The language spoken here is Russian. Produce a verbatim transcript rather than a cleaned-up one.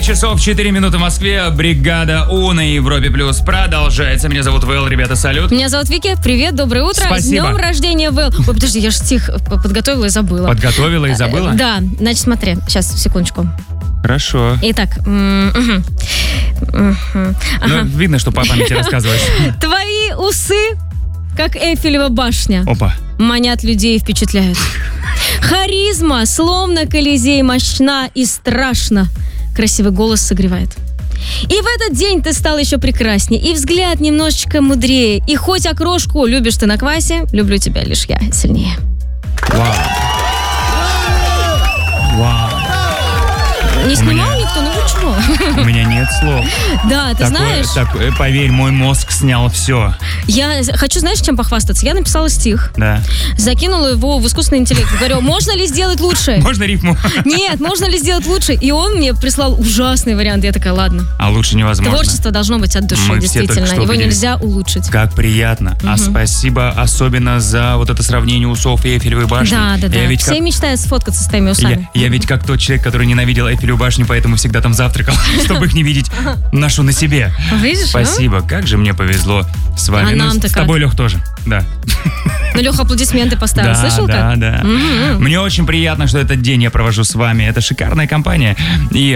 часов четыре минуты в Москве. Бригада У на Европе Плюс продолжается. Меня зовут Вэл, ребята, салют. Меня зовут Вики. Привет, доброе утро. Спасибо. С днем рождения, Вэл. Ой, подожди, я же стих подготовила и забыла. Подготовила и забыла? Да, значит, смотри. Сейчас, секундочку. Хорошо. Итак. Угу. Угу. Ну, видно, что по памяти рассказываешь. Твои усы, как Эйфелева башня. Опа. Манят людей и впечатляют. Харизма, словно Колизей, мощна и страшно. Красивый голос согревает. И в этот день ты стал еще прекраснее, и взгляд немножечко мудрее. И хоть окрошку любишь ты на квасе, люблю тебя лишь я сильнее. Вау. Вау. Не У снимал меня- никто? Ну вы чего? У меня нет слов. Да, ты Такое- знаешь, так, э, поверь, мой мозг снял все. я хочу, знаешь, чем похвастаться? Я написала стих, Да. закинула его в искусственный интеллект. Говорю, можно ли сделать лучше? Можно рифму? Нет, можно ли сделать лучше? И он мне прислал ужасный вариант. Я такая, ладно. А лучше невозможно. Творчество должно быть от души, Мы все только действительно. что Его увидели. нельзя улучшить. Как приятно. А спасибо особенно за вот это сравнение усов и Эйфелевой башни. Да, да, да. Я ведь Все как... мечтают сфоткаться с твоими усами. Я, я ведь как тот человек, который ненавидел Эйфелеву башню, поэтому всегда там завтракал, чтобы их не видеть. Ношу на себе. Видишь, Спасибо. Как же мне повезло с вами. А Ну, нам-то с как? тобой, Лех, тоже. Да. Ну, Леха аплодисменты поставил. Да, Слышал да, как? да. Мгм. Мне очень приятно, что этот день я провожу с вами. Это шикарная компания. И